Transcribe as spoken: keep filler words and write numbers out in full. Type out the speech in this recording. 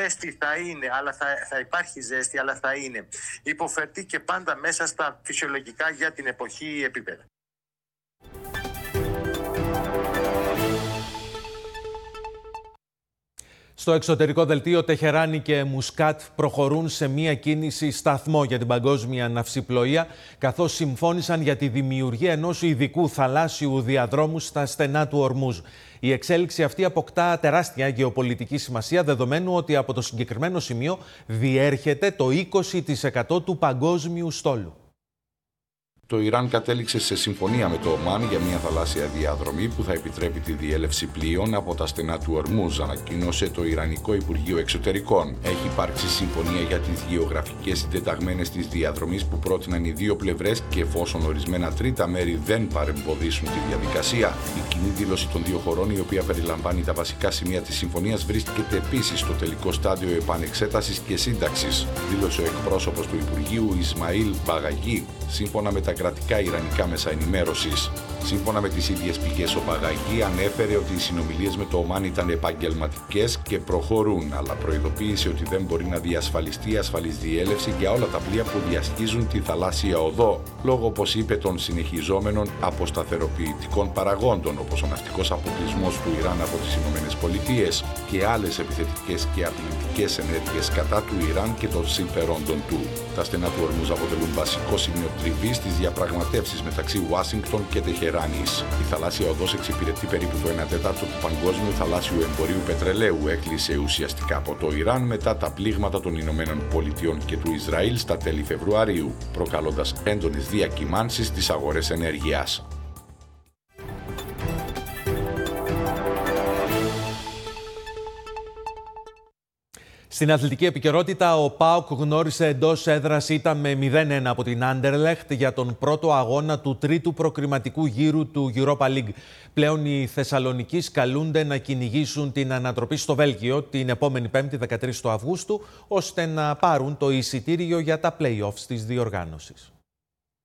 ζέστη θα είναι, αλλά θα, θα υπάρχει ζέστη, αλλά θα είναι υποφερτή και πάντα μέσα στα φυσιολογικά για την εποχή επίπεδα. Στο εξωτερικό δελτίο, Τεχεράνη και Μουσκάτ προχωρούν σε μία κίνηση σταθμό για την παγκόσμια ναυσιπλοεία, καθώς συμφώνησαν για τη δημιουργία ενός ειδικού θαλάσσιου διαδρόμου στα στενά του Ορμούζ. Η εξέλιξη αυτή αποκτά τεράστια γεωπολιτική σημασία, δεδομένου ότι από το συγκεκριμένο σημείο διέρχεται το είκοσι τοις εκατό του παγκόσμιου στόλου. Το Ιράν κατέληξε σε συμφωνία με το Ομάν για μια θαλάσσια διαδρομή που θα επιτρέπει τη διέλευση πλοίων από τα στενά του Ορμούζ, ανακοίνωσε το Ιρανικό Υπουργείο Εξωτερικών. Έχει υπάρξει συμφωνία για τις γεωγραφικές συντεταγμένες της διαδρομής που πρότειναν οι δύο πλευρές και εφόσον ορισμένα τρίτα μέρη δεν παρεμποδίσουν τη διαδικασία. Η κοινή δήλωση των δύο χωρών, η οποία περιλαμβάνει τα βασικά σημεία της συμφωνίας, βρίσκεται επίσης στο τελικό στάδιο επανεξέτασης και σύνταξης, δήλωσε ο εκπρόσωπος του Υπουργείου Ισμαήλ Μπαγαγί, σύμφωνα με τα κρατικά ιρανικά μέσα ενημέρωσης. Σύμφωνα με τις ίδιες πηγές, ο Μπαγαγί ανέφερε ότι οι συνομιλίες με το Ομάν ήταν επαγγελματικές και προχωρούν, αλλά προειδοποίησε ότι δεν μπορεί να διασφαλιστεί η ασφαλής διέλευση για όλα τα πλοία που διασχίζουν τη θαλάσσια οδό, λόγω, όπως είπε, των συνεχιζόμενων αποσταθεροποιητικών παραγόντων, όπως ο ναυτικός αποκλεισμός του Ιράν από τις ΗΠΑ και άλλες επιθετικές και απειλητικές ενέργειες κατά του Ιράν και των συμφερόντων του. Τα στενά του Ορμούζ αποτελούν βασικό σημείο τριβής στις διαπραγματεύσεις μεταξύ Ουάσιγκτον και Τεχεράνης. Η θαλάσσια οδός εξυπηρετεί περίπου το ένα τέταρτο του παγκόσμιου θαλάσσιου εμπορίου πετρελαίου. Έκλεισε ουσιαστικά από το Ιράν μετά τα πλήγματα των Ηνωμένων Πολιτειών και του Ισραήλ στα τέλη Φεβρουαρίου, προκαλώντας έντονες διακυμάνσεις στις αγορές ενέργειας. Στην αθλητική επικαιρότητα, ο ΠΑΟΚ γνώρισε εντός έδρας ήττα με μηδέν ένα από την Άντερλεχτ για τον πρώτο αγώνα του τρίτου προκριματικού γύρου του Europa League. Πλέον οι Θεσσαλονικείς καλούνται να κυνηγήσουν την ανατροπή στο Βέλγιο την επόμενη Πέμπτη δεκατρείς του Αυγούστου, ώστε να πάρουν το εισιτήριο για τα play-offs της διοργάνωσης.